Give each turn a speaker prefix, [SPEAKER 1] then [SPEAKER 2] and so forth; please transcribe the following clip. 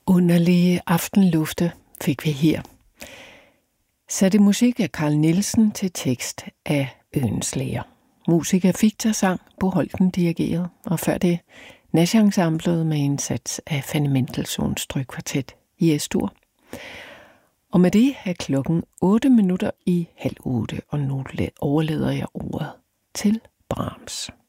[SPEAKER 1] Underlige aftenlufte fik vi her. Satte musik af Carl Nielsen til tekst af Oehlenschläger. Musik af Fichter sang, Bo Holten dirigerede, og før det Nash-ensemblet med indsats af Fanny Mendelssohn Strygkvartet i S-dur. Og med det er klokken 8:07, og nu overlader jeg ordet til Brahms.